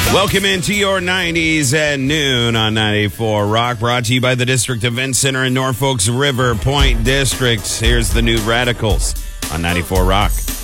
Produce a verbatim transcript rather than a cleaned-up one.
Welcome into your nineties at noon on ninety-four Rock, brought to you by the District Event Center in Norfolk's River Point District. Here's the New Radicals on ninety-four Rock.